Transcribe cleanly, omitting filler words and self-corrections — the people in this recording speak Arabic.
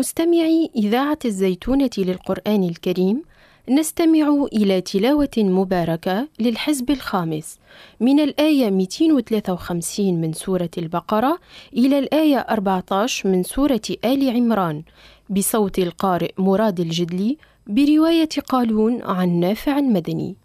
مستمعي إذاعة الزيتونة للقرآن الكريم، نستمع إلى تلاوة مباركة للحزب الخامس من الآية 253 من سورة البقرة إلى الآية 14 من سورة آل عمران، بصوت القارئ مراد الجدلي، برواية قالون عن نافع المدني.